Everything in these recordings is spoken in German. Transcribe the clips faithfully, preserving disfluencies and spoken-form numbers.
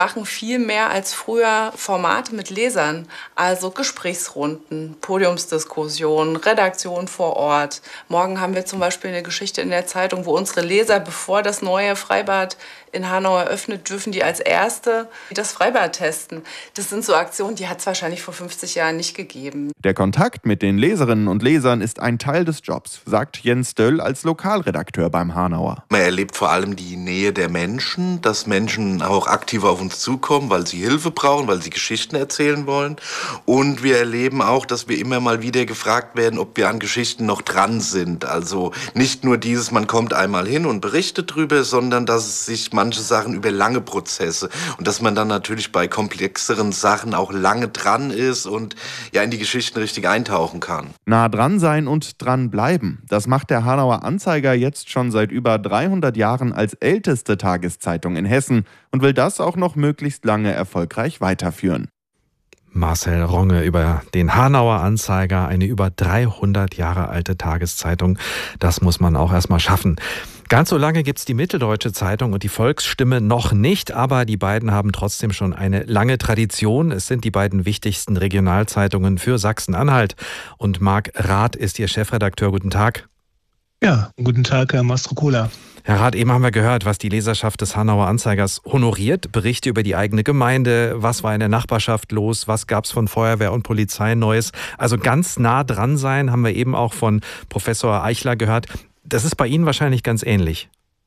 machen viel mehr als früher Formate mit Lesern, also Gesprächsrunden, Podiumsdiskussionen, Redaktion vor Ort. Morgen haben wir zum Beispiel eine Geschichte in der Zeitung, wo unsere Leser, bevor das neue Freibad in Hanau eröffnet, dürfen die als Erste das Freibad testen. Das sind so Aktionen, die hat es wahrscheinlich vor fünfzig Jahren nicht gegeben. Der Kontakt mit den Leserinnen und Lesern ist ein Teil des Jobs, sagt Jens Döll als Lokalredakteur beim Hanauer. Man erlebt vor allem die Nähe der Menschen, dass Menschen auch aktiv auf uns zukommen, weil sie Hilfe brauchen, weil sie Geschichten erzählen wollen. Und wir erleben auch, dass wir immer mal wieder gefragt werden, ob wir an Geschichten noch dran sind. Also nicht nur dieses, man kommt einmal hin und berichtet drüber, sondern dass es sich manche Sachen über lange Prozesse und dass man dann natürlich bei komplexeren Sachen auch lange dran ist und ja in die Geschichten richtig eintauchen kann. Nah dran sein und dran bleiben, das macht der Hanauer Anzeiger jetzt schon seit über dreihundert Jahren als älteste Tageszeitung in Hessen und will das auch noch möglichst lange erfolgreich weiterführen. Marcel Ronge über den Hanauer Anzeiger, eine über dreihundert Jahre alte Tageszeitung. Das muss man auch erstmal schaffen. Ganz so lange gibt's die Mitteldeutsche Zeitung und die Volksstimme noch nicht, aber die beiden haben trotzdem schon eine lange Tradition. Es sind die beiden wichtigsten Regionalzeitungen für Sachsen-Anhalt. Und Marc Rath ist ihr Chefredakteur. Guten Tag. Ja, guten Tag, Herr Mastrocola. Herr Rath, eben haben wir gehört, was die Leserschaft des Hanauer Anzeigers honoriert. Berichte über die eigene Gemeinde, was war in der Nachbarschaft los, was gab's von Feuerwehr und Polizei Neues. Also ganz nah dran sein, haben wir eben auch von Professor Eichler gehört. Das ist bei Ihnen wahrscheinlich ganz ähnlich.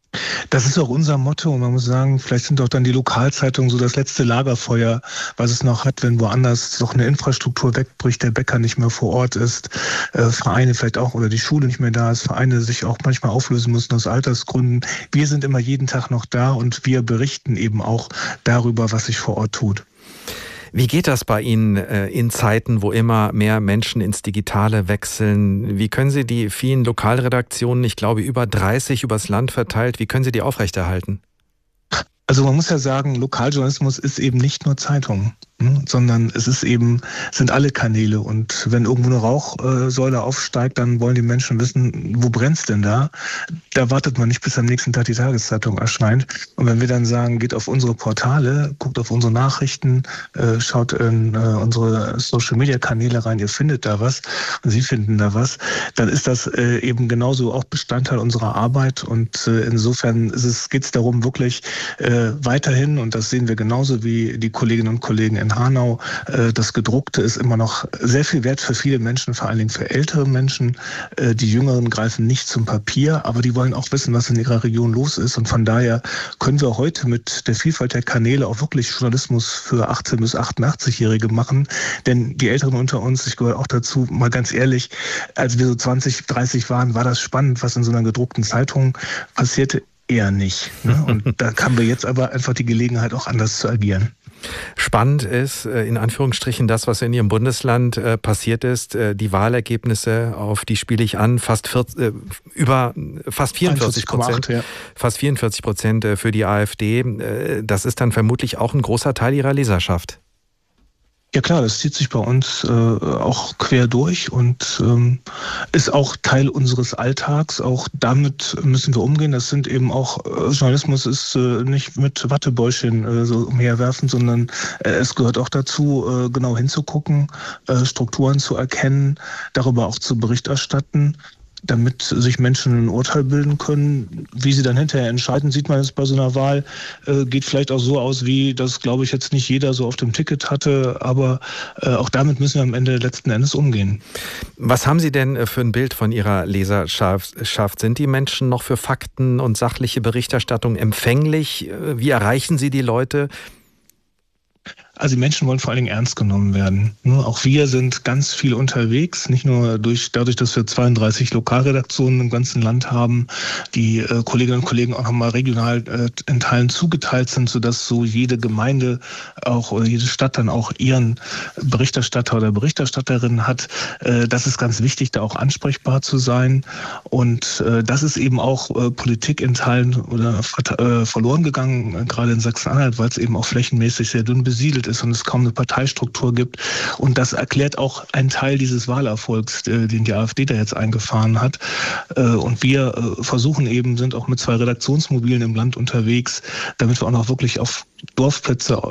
Das ist auch unser Motto und man muss sagen, vielleicht sind auch dann die Lokalzeitungen so das letzte Lagerfeuer, was es noch hat, wenn woanders doch eine Infrastruktur wegbricht, der Bäcker nicht mehr vor Ort ist, äh, Vereine vielleicht auch oder die Schule nicht mehr da ist, Vereine sich auch manchmal auflösen müssen aus Altersgründen. Wir sind immer jeden Tag noch da und wir berichten eben auch darüber, was sich vor Ort tut. Wie geht das bei Ihnen äh, in Zeiten, wo immer mehr Menschen ins Digitale wechseln? Wie können Sie die vielen Lokalredaktionen, ich glaube über dreißig übers Land verteilt, wie können Sie die aufrechterhalten? Also man muss ja sagen, Lokaljournalismus ist eben nicht nur Zeitung, ne, sondern es ist eben, sind alle Kanäle. Und wenn irgendwo eine Rauchsäule aufsteigt, dann wollen die Menschen wissen, wo brennt's denn da? Da wartet man nicht, bis am nächsten Tag die Tageszeitung erscheint. Und wenn wir dann sagen, geht auf unsere Portale, guckt auf unsere Nachrichten, äh, schaut in äh, unsere Social-Media-Kanäle rein, ihr findet da was und Sie finden da was, dann ist das äh, eben genauso auch Bestandteil unserer Arbeit. Und äh, insofern ist es, geht's darum, wirklich äh, weiterhin, und das sehen wir genauso wie die Kolleginnen und Kollegen in Hanau, das Gedruckte ist immer noch sehr viel wert für viele Menschen, vor allen Dingen für ältere Menschen. Die Jüngeren greifen nicht zum Papier, aber die wollen auch wissen, was in ihrer Region los ist. Und von daher können wir heute mit der Vielfalt der Kanäle auch wirklich Journalismus für achtzehn- bis achtundachtzig-Jährige machen. Denn die Älteren unter uns, ich gehöre auch dazu, mal ganz ehrlich, als wir so zwanzig, dreißig waren, war das spannend, was in so einer gedruckten Zeitung passierte. Eher nicht. Ne? Und da haben wir jetzt aber einfach die Gelegenheit, auch anders zu agieren. Spannend ist, in Anführungsstrichen, das, was in Ihrem Bundesland äh, passiert ist. Äh, die Wahlergebnisse, auf die spiele ich an, fast vierzig, äh, über fast vierundvierzig Prozent. Ja. Fast vierundvierzig Prozent für die AfD. Äh, das ist dann vermutlich auch ein großer Teil Ihrer Leserschaft. Ja klar, das zieht sich bei uns äh, auch quer durch und ähm, ist auch Teil unseres Alltags. Auch damit müssen wir umgehen. Das sind eben auch, äh, Journalismus ist äh, nicht mit Wattebäuschen äh, so umherwerfen, sondern äh, es gehört auch dazu, äh, genau hinzugucken, äh, Strukturen zu erkennen, darüber auch zu Bericht erstatten, damit sich Menschen ein Urteil bilden können. Wie sie dann hinterher entscheiden, sieht man jetzt bei so einer Wahl, äh, geht vielleicht auch so aus, wie das, glaube ich, jetzt nicht jeder so auf dem Ticket hatte, aber äh, auch damit müssen wir am Ende letzten Endes umgehen. Was haben Sie denn für ein Bild von Ihrer Leserschaft? Sind die Menschen noch für Fakten und sachliche Berichterstattung empfänglich? Wie erreichen Sie die Leute? Also die Menschen wollen vor allen Dingen ernst genommen werden. Auch wir sind ganz viel unterwegs, nicht nur durch dadurch, dass wir zweiunddreißig Lokalredaktionen im ganzen Land haben, die äh, Kolleginnen und Kollegen auch nochmal regional äh, in Teilen zugeteilt sind, sodass so jede Gemeinde auch oder jede Stadt dann auch ihren Berichterstatter oder Berichterstatterin hat. Äh, das ist ganz wichtig, da auch ansprechbar zu sein. Und äh, das ist eben auch äh, Politik in Teilen oder äh, verloren gegangen, äh, gerade in Sachsen-Anhalt, weil es eben auch flächenmäßig sehr dünn besiedelt ist und es kaum eine Parteistruktur gibt. Und das erklärt auch einen Teil dieses Wahlerfolgs, den die AfD da jetzt eingefahren hat. Und wir versuchen eben, sind auch mit zwei Redaktionsmobilen im Land unterwegs, damit wir auch noch wirklich auf Dorfplätze